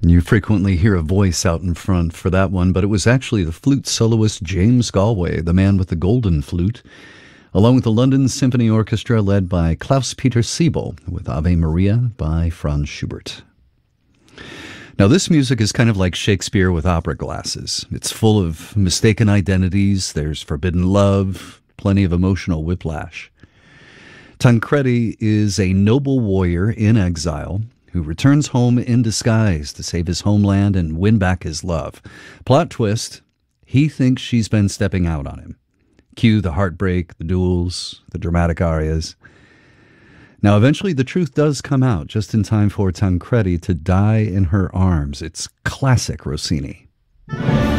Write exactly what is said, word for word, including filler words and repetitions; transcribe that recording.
You frequently hear a voice out in front for that one, but it was actually the flute soloist James Galway, the man with the golden flute, along with the London Symphony Orchestra led by Klaus-Peter Siebel with Ave Maria by Franz Schubert. Now, this music is kind of like Shakespeare with opera glasses. It's full of mistaken identities, there's forbidden love, plenty of emotional whiplash. Tancredi is a noble warrior in exile who returns home in disguise to save his homeland and win back his love. Plot twist, he thinks she's been stepping out on him. Cue the heartbreak, the duels, the dramatic arias. Now, eventually, the truth does come out just in time for Tancredi to die in her arms. It's classic Rossini.